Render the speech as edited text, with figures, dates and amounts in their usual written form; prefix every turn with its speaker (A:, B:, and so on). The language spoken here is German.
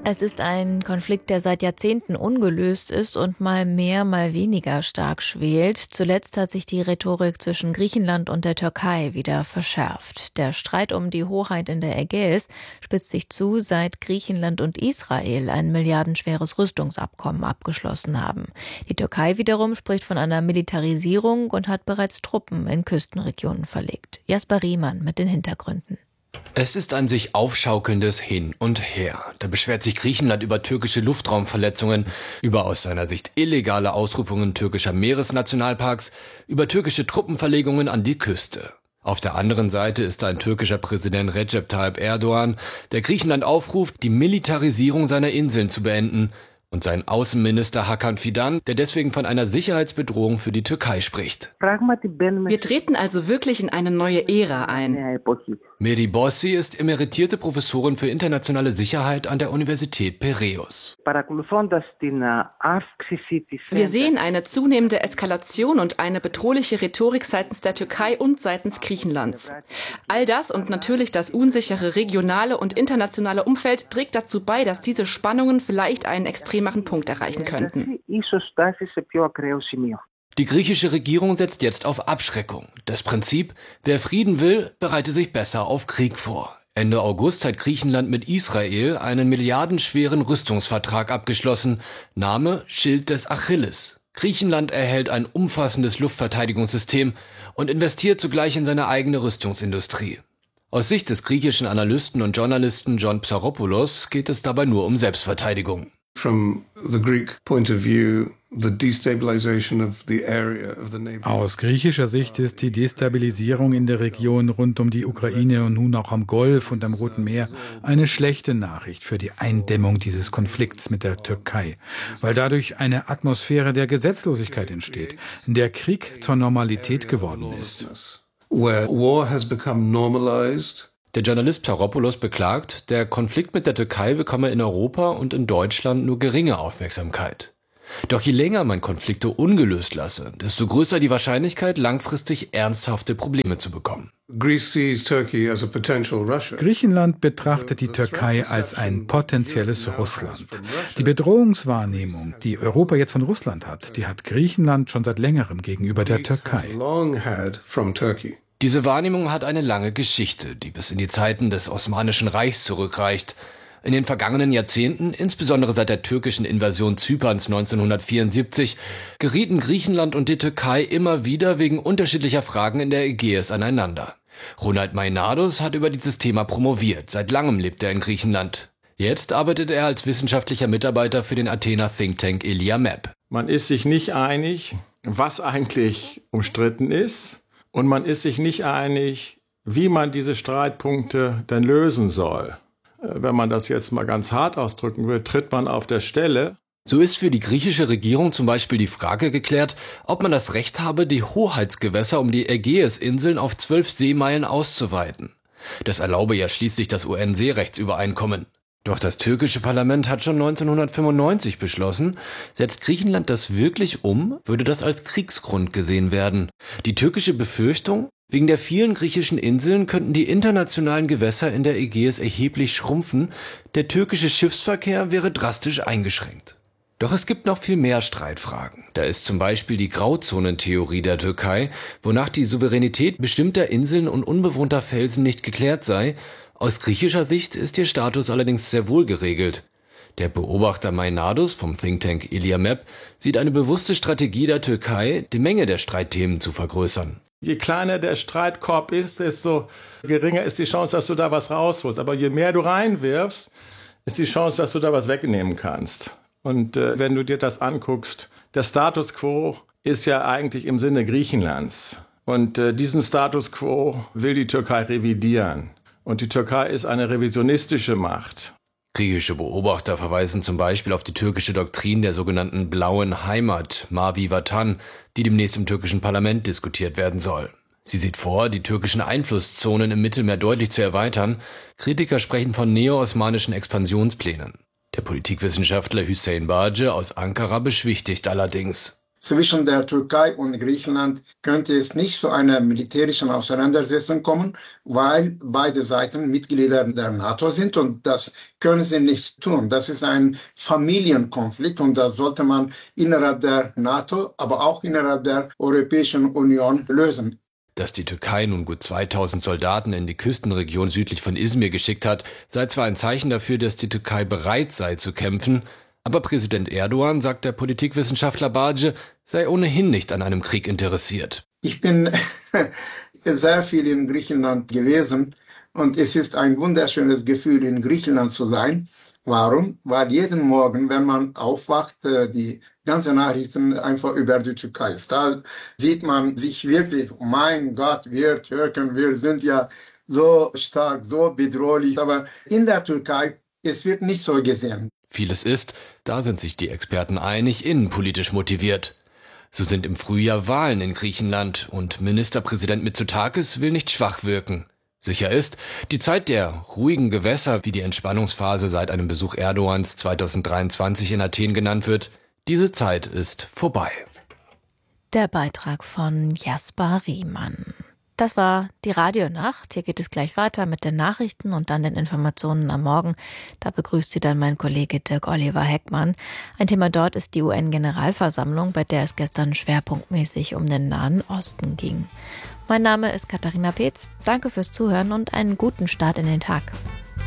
A: Es ist ein Konflikt, der seit Jahrzehnten ungelöst ist und mal mehr, mal weniger stark schwelt. Zuletzt hat sich die Rhetorik zwischen Griechenland und der Türkei wieder verschärft. Der Streit um die Hoheit in der Ägäis spitzt sich zu, seit Griechenland und Israel ein milliardenschweres Rüstungsabkommen abgeschlossen haben. Die Türkei wiederum spricht von einer Militarisierung und hat bereits Truppen in Küstenregionen verlegt. Jasper Riemann mit den Hintergründen.
B: Es ist ein sich aufschaukelndes Hin und Her. Da beschwert sich Griechenland über türkische Luftraumverletzungen, über aus seiner Sicht illegale Ausrufungen türkischer Meeresnationalparks, über türkische Truppenverlegungen an die Küste. Auf der anderen Seite ist ein türkischer Präsident Recep Tayyip Erdogan, der Griechenland aufruft, die Militarisierung seiner Inseln zu beenden, und sein Außenminister Hakan Fidan, der deswegen von einer Sicherheitsbedrohung für die Türkei spricht.
C: Wir treten also wirklich in eine neue Ära ein.
B: Meri Bossi ist emeritierte Professorin für internationale Sicherheit an der Universität Piräus.
C: Wir sehen eine zunehmende Eskalation und eine bedrohliche Rhetorik seitens der Türkei und seitens Griechenlands. All das und natürlich das unsichere regionale und internationale Umfeld trägt dazu bei, dass diese Spannungen vielleicht einen extremeren Punkt erreichen könnten.
B: Die griechische Regierung setzt jetzt auf Abschreckung. Das Prinzip, wer Frieden will, bereite sich besser auf Krieg vor. Ende August hat Griechenland mit Israel einen milliardenschweren Rüstungsvertrag abgeschlossen. Name Schild des Achilles. Griechenland erhält ein umfassendes Luftverteidigungssystem und investiert zugleich in seine eigene Rüstungsindustrie. Aus Sicht des griechischen Analysten und Journalisten John Psaropoulos geht es dabei nur um Selbstverteidigung.
D: Aus griechischer Sicht ist die Destabilisierung in der Region rund um die Ukraine und nun auch am Golf und am Roten Meer eine schlechte Nachricht für die Eindämmung dieses Konflikts mit der Türkei, weil dadurch eine Atmosphäre der Gesetzlosigkeit entsteht, in der Krieg zur Normalität geworden ist.
B: Der Journalist Psaropoulos beklagt, der Konflikt mit der Türkei bekomme in Europa und in Deutschland nur geringe Aufmerksamkeit. Doch je länger man Konflikte ungelöst lasse, desto größer die Wahrscheinlichkeit, langfristig ernsthafte Probleme zu bekommen.
D: Griechenland betrachtet die Türkei als ein potenzielles Russland. Die Bedrohungswahrnehmung, die Europa jetzt von Russland hat, die hat Griechenland schon seit längerem gegenüber der Türkei.
B: Diese Wahrnehmung hat eine lange Geschichte, die bis in die Zeiten des Osmanischen Reichs zurückreicht. In den vergangenen Jahrzehnten, insbesondere seit der türkischen Invasion Zyperns 1974, gerieten Griechenland und die Türkei immer wieder wegen unterschiedlicher Fragen in der Ägäis aneinander. Ronald Mainados hat über dieses Thema promoviert. Seit langem lebt er in Griechenland. Jetzt arbeitet er als wissenschaftlicher Mitarbeiter für den Athener Think Tank Iliamep.
E: Man ist sich nicht einig, was eigentlich umstritten ist. Und man ist sich nicht einig, wie man diese Streitpunkte denn lösen soll. Wenn man das jetzt mal ganz hart ausdrücken will, tritt man auf der Stelle.
B: So ist für die griechische Regierung zum Beispiel die Frage geklärt, ob man das Recht habe, die Hoheitsgewässer um die Ägäisinseln auf 12 Seemeilen auszuweiten. Das erlaube ja schließlich das UN-Seerechtsübereinkommen. Doch das türkische Parlament hat schon 1995 beschlossen, setzt Griechenland das wirklich um, würde das als Kriegsgrund gesehen werden. Die türkische Befürchtung, wegen der vielen griechischen Inseln könnten die internationalen Gewässer in der Ägäis erheblich schrumpfen, der türkische Schiffsverkehr wäre drastisch eingeschränkt. Doch es gibt noch viel mehr Streitfragen. Da ist zum Beispiel die Grauzonentheorie der Türkei, wonach die Souveränität bestimmter Inseln und unbewohnter Felsen nicht geklärt sei. Aus griechischer Sicht ist ihr Status allerdings sehr wohl geregelt. Der Beobachter Mainados vom Think Tank Iliamep sieht eine bewusste Strategie der Türkei, die Menge der Streitthemen zu vergrößern.
E: Je kleiner der Streitkorb ist, desto geringer ist die Chance, dass du da was rausholst. Aber je mehr du reinwirfst, ist die Chance, dass du da was wegnehmen kannst. Und wenn du dir das anguckst, der Status quo ist ja eigentlich im Sinne Griechenlands. Und diesen Status quo will die Türkei revidieren. Und die Türkei ist eine revisionistische Macht.
B: Griechische Beobachter verweisen zum Beispiel auf die türkische Doktrin der sogenannten blauen Heimat, Mavi Vatan, die demnächst im türkischen Parlament diskutiert werden soll. Sie sieht vor, die türkischen Einflusszonen im Mittelmeer deutlich zu erweitern. Kritiker sprechen von neo-osmanischen Expansionsplänen. Der Politikwissenschaftler Hüseyin Bağcı aus Ankara beschwichtigt allerdings.
F: zwischen der Türkei und Griechenland könnte es nicht zu einer militärischen Auseinandersetzung kommen, weil beide Seiten Mitglieder der NATO sind und das können sie nicht tun. Das ist ein Familienkonflikt und das sollte man innerhalb der NATO, aber auch innerhalb der Europäischen Union lösen.
B: Dass die Türkei nun gut 2000 Soldaten in die Küstenregion südlich von Izmir geschickt hat, sei zwar ein Zeichen dafür, dass die Türkei bereit sei zu kämpfen, aber Präsident Erdogan, sagt der Politikwissenschaftler Barcı, sei ohnehin nicht an einem Krieg interessiert.
F: Ich bin sehr viel in Griechenland gewesen und es ist ein wunderschönes Gefühl, in Griechenland zu sein. Warum? Weil jeden Morgen, wenn man aufwacht, die ganzen Nachrichten einfach über die Türkei ist. Da sieht man sich wirklich, mein Gott, wir Türken, wir sind ja so stark, so bedrohlich. Aber in der Türkei, es wird nicht so gesehen.
B: Vieles ist, da sind sich die Experten einig, innenpolitisch motiviert. So sind im Frühjahr Wahlen in Griechenland und Ministerpräsident Mitsotakis will nicht schwach wirken. Sicher ist, die Zeit der ruhigen Gewässer, wie die Entspannungsphase seit einem Besuch Erdogans 2023 in Athen genannt wird, diese Zeit ist vorbei.
A: Der Beitrag von Jasper Riemann. Das war die Radionacht. Hier geht es gleich weiter mit den Nachrichten und dann den Informationen am Morgen. Da begrüßt Sie dann mein Kollege Dirk Oliver Heckmann. Ein Thema dort ist die UN-Generalversammlung, bei der es gestern schwerpunktmäßig um den Nahen Osten ging. Mein Name ist Katharina Peetz. Danke fürs Zuhören und einen guten Start in den Tag.